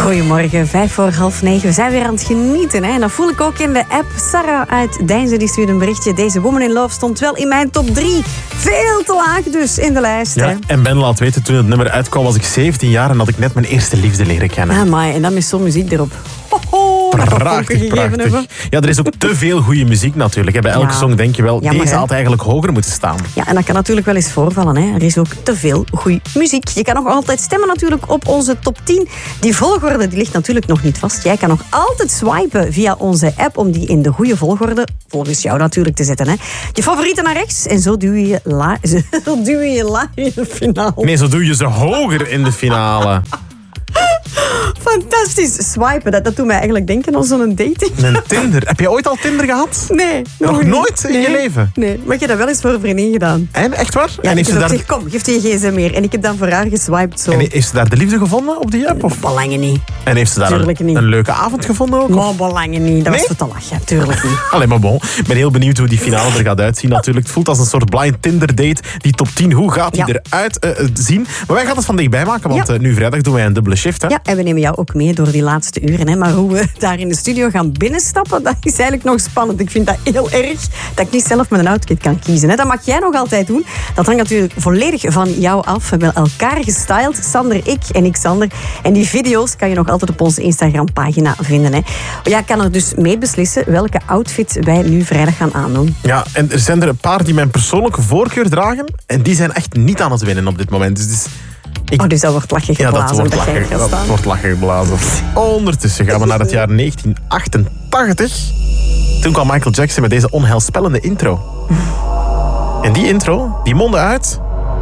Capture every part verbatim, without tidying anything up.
Goedemorgen, vijf voor half negen. We zijn weer aan het genieten. Hè? En dat voel ik ook in de app. Sarah uit Deinzen die stuurde een berichtje. Deze Woman in Love stond wel in mijn top drie. Veel te laag dus in de lijst. Ja, hè? en Ben laat weten, toen het nummer uitkwam was ik zeventien jaar en had ik net mijn eerste liefde leren kennen. Ah, maar en dan met zo'n muziek erop. Hoho, dat gaat Prachtig, gegeven prachtig. hebben. Ja, er is ook te veel goede muziek natuurlijk. Hè. Bij elke Ja. song denk je wel, Jammer, deze hè? had eigenlijk hoger moeten staan. Ja, en dat kan natuurlijk wel eens voorvallen. Hè. Er is ook te veel goede muziek. Je kan nog altijd stemmen natuurlijk op onze top tien. Die volgorde die ligt natuurlijk nog niet vast. Jij kan nog altijd swipen via onze app om die in de goede volgorde, volgens jou natuurlijk, te zetten. Hè. Je favorieten naar rechts en zo duw je je la, zo duw je, je laag in de finale. Nee, zo doe je ze hoger in de finale. Fantastisch. Swipen, dat, dat doet mij eigenlijk denken aan zo'n dating. Een Tinder. Heb jij ooit al Tinder gehad? Nee. Nog niet. nooit in nee. je leven? Nee, maar ik heb dat wel eens voor een vriendin gedaan. En, echt waar? Ja, en, heeft ik ze heb daar, gezegd, kom, geef je je gsm meer. En ik heb dan voor haar geswiped zo. en heeft ze daar de liefde gevonden op die app? Of? Belangen niet. En heeft ze daar Tuurlijk een, niet. een leuke avond gevonden ook? Maar belangen niet. Dat Nee? was voor te lachen. Tuurlijk niet. Allee, maar bon. Ik ben heel benieuwd hoe die finale er gaat uitzien natuurlijk. Het voelt als een soort blind Tinder date. Die top tien, hoe gaat die Ja. eruit uh, zien? Maar wij gaan het van dichtbij maken, want Ja. uh, nu vrijdag doen wij een dubbele shift. Hè? Ja, en we nemen jou ook mee door die laatste uren. Hè. Maar hoe we daar in de studio gaan binnenstappen, dat is eigenlijk nog spannend. Ik vind dat heel erg dat ik niet zelf met een outfit kan kiezen. Hè. Dat mag jij nog altijd doen. Dat hangt natuurlijk volledig van jou af. We hebben elkaar gestyled. Sander, ik en ik, Sander. En die video's kan je nog altijd op onze Instagram-pagina vinden. Hè. Jij kan er dus mee beslissen welke outfit wij nu vrijdag gaan aandoen. Ja, en er zijn er een paar die mijn persoonlijke voorkeur dragen. En die zijn echt niet aan het winnen op dit moment. Dus, dus ik... Oh, dus dat wordt lachen Ja, geblazen. dat wordt jij lachen, gaat dat staan. wordt lachen geblazen. Ondertussen gaan we naar het jaar negentien achtentachtig. Toen kwam Michael Jackson met deze onheilspellende intro. En die intro, die mondde uit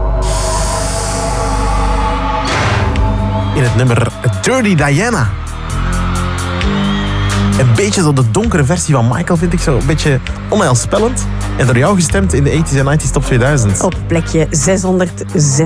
in het nummer Dirty Diana. Een beetje zo de donkere versie van Michael, vind ik zo. Een beetje onheilspellend. En door jou gestemd in de tachtiger en negentiger top tweeduizend. Op plekje zeshonderdzes.